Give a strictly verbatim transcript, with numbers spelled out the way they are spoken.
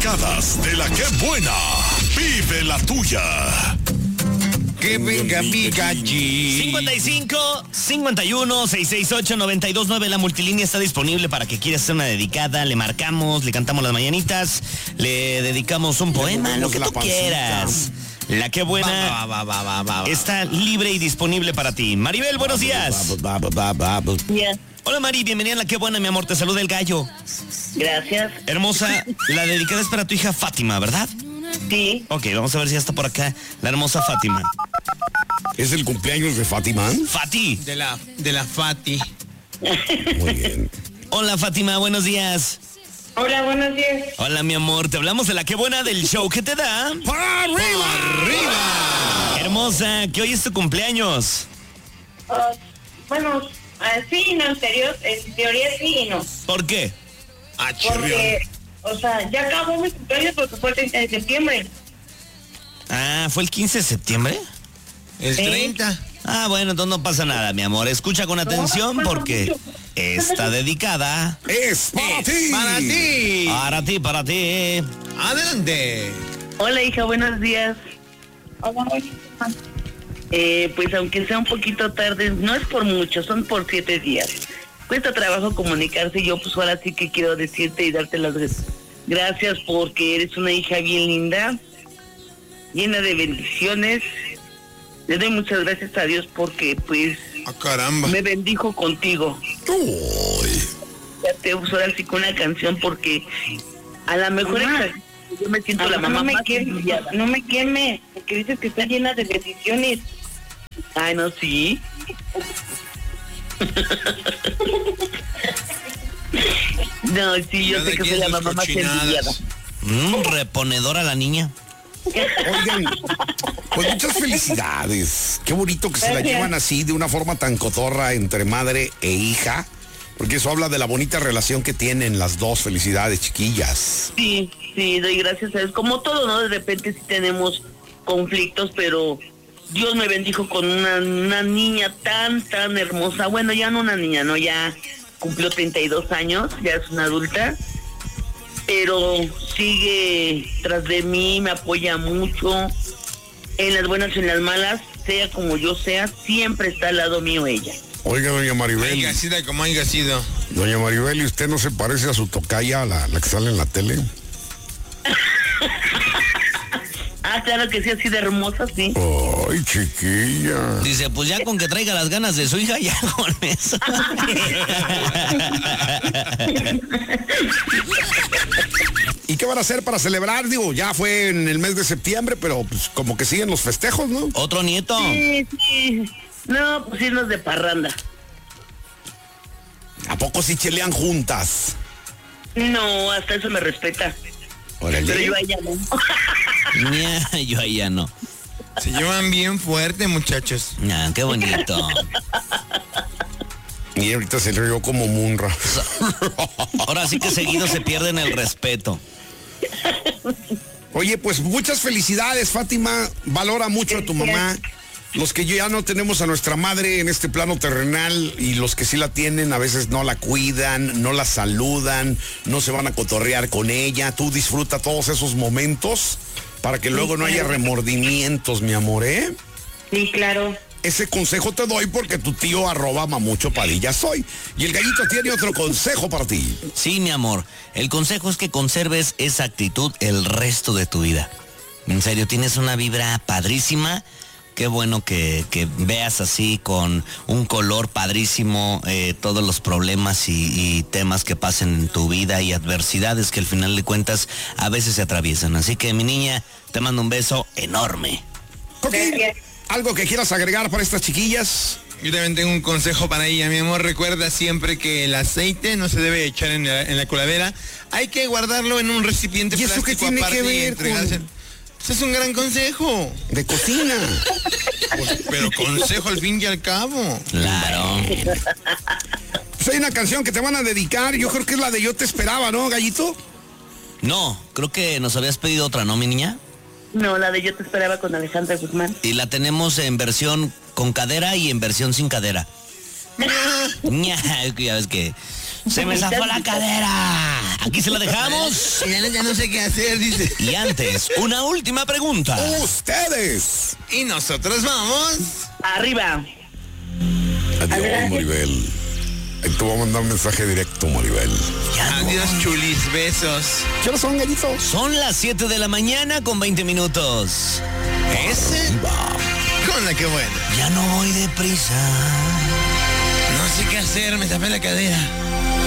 dedicadas de la que buena. Vive la tuya. Que venga mi galli. cincuenta y cinco, cincuenta y uno, seiscientos sesenta y ocho, noventa y dos nueve. La multilínea está disponible para que quieras hacer una dedicada. Le marcamos, le cantamos las mañanitas, le dedicamos un poema, lo que tú quieras. La que buena Va, va, va, va, va, va. está libre y disponible para ti. Maribel, buenos días. Va, va, va, va, va. Bien, Hola Mari, bienvenida a La que buena, mi amor. Te saluda el gallo. gracias. Hermosa, la dedicada es para tu hija Fátima, ¿verdad? Sí, Ok, vamos a ver si ya está por acá la hermosa Fátima. ¿Es el cumpleaños de Fátima? Fati. De la, de la Fati. Muy bien. Hola Fátima, buenos días. hola, buenos días. Hola mi amor, te hablamos de La que buena del show que te da. ¡Para arriba! ¡Arriba! Hermosa, que hoy es tu cumpleaños. Ah, bueno, ah, sí y no, en serio, en teoría sí y no. ¿Por qué? Ah, Porque, o sea, ya acabó mi cumpleaños porque fue el treinta de septiembre. Ah, ¿fue el quince de septiembre? El Sí. treinta. Ah, bueno, entonces no pasa nada, mi amor. Escucha con atención porque está dedicada ¡Es para Es ti! para ti. para ti, para ti. Adelante. Hola, hija, buenos días. Hola, eh, pues aunque sea un poquito tarde, no es por mucho, son por siete días. Cuesta trabajo comunicarse y yo pues ahora sí que quiero decirte y darte las gracias porque eres una hija bien linda, llena de bendiciones. Le doy muchas gracias a Dios porque pues Ah, caramba. me bendijo contigo. Uy. Ya te uso ahora sí con una canción porque a lo mejor esa- yo me siento la mamá no me más queme, envidiada. no me queme, porque dices que está llena de bendiciones. Ay, no, sí. No, sí, yo Cada sé que soy quien la sus mamá más cochinadas. envidiada. Mm, reponedora la niña. Oigan, pues muchas felicidades. Qué bonito que se la Gracias. llevan así, de una forma tan cotorra entre madre e hija. Porque eso habla de la bonita relación que tienen las dos. Felicidades, chiquillas. Sí, sí, doy gracias a Dios. Como todo, ¿no? De repente sí tenemos conflictos, pero Dios me bendijo con una, una niña tan, tan hermosa. Bueno, ya no una niña, ¿no? Ya cumplió treinta y dos años, ya es una adulta. Pero sigue tras de mí, me apoya mucho. En las buenas y en las malas, sea como yo sea, siempre está al lado mío ella. Oiga, doña Maribel. Haya sido como haya sido. Doña Maribel, ¿y usted no se parece a su tocaya, la, la que sale en la tele? Ah, claro que sí, así de hermosa, sí. Ay, chiquilla. Dice, pues ya con que traiga las ganas de su hija, ya con eso. ¿Y qué van a hacer para celebrar? Digo, ya fue en el mes de septiembre, pero pues como que siguen los festejos, ¿no? Otro nieto. Sí, sí. No, pues irnos de parranda. ¿A poco sí chelean juntas? No, hasta eso me respeta. Órale. Pero yo a ella no. Ña, yo ahí ya no. Se llevan bien fuerte, muchachos. Ña, qué bonito. Y ahorita se rió como Munra. Ahora sí que seguido se pierden el respeto. Oye, pues muchas felicidades, Fátima. Valora mucho a tu mamá. Los que ya no tenemos a nuestra madre en este plano terrenal y los que sí la tienen a veces no la cuidan, no la saludan, no se van a cotorrear con ella. Tú disfruta todos esos momentos para que luego no haya remordimientos, mi amor, ¿eh? Sí, claro. Ese consejo te doy porque tu tío arroba mamucho Padilla soy. Y el gallito tiene otro consejo para ti. Sí, mi amor. El consejo es que conserves esa actitud el resto de tu vida. En serio, tienes una vibra padrísima. Qué bueno que, que veas así con un color padrísimo eh, todos los problemas y, y temas que pasen en tu vida y adversidades que al final de cuentas a veces se atraviesan. Así que mi niña, te mando un beso enorme. Coquín, Gracias. ¿algo que quieras agregar para estas chiquillas? Yo también tengo un consejo para ella, mi amor. Recuerda siempre que el aceite no se debe echar en la, en la coladera. Hay que guardarlo en un recipiente ¿Y eso plástico qué tiene aparte que y ver entregárselo. con- Ese es un gran consejo. De cocina. Pues, pero consejo al fin y al cabo. Claro. Pues hay una canción que te van a dedicar, yo creo que es la de Yo Te Esperaba, ¿no, gallito? No, creo que nos habías pedido otra, ¿no, mi niña? No, la de Yo Te Esperaba con Alejandra Guzmán. Y la tenemos en versión con cadera y en versión sin cadera. Ña, es que ya ves que Se me zafó la cadera. Aquí se la dejamos. Ya, no- ya no sé qué hacer, dice. Y antes, una última pregunta. Ustedes. Y nosotros vamos. Arriba. Adiós, Maribel. Ahí te voy a mandar un mensaje directo, Maribel. Ya no. Adiós, chulis, besos. ¿Qué hora son, gallitos? Son las siete de la mañana con veinte minutos. ¿Ese? ¿Qué onda? Qué bueno. Ya no voy deprisa. No sé qué hacer, me tapé la cadera.